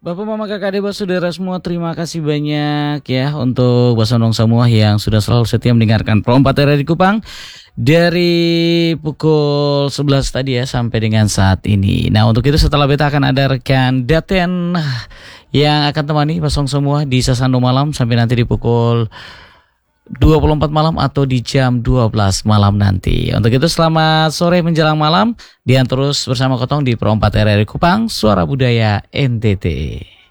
Bapak, Mama, Kakak, Adik, Saudara semua, terima kasih banyak ya untuk Basonong semua yang sudah selalu setia mendengarkan Pro 4 RRI Kupang dari pukul 11 tadi ya sampai dengan saat ini. Nah, untuk itu setelah beta akan ada rekan Daten yang akan temani Basong semua di Sasando malam sampai nanti di pukul 24 malam atau di jam 12 malam nanti. Untuk itu selamat sore menjelang malam. Dian terus bersama Kotong di Pro 4 RRI Kupang, Suara Budaya NTT.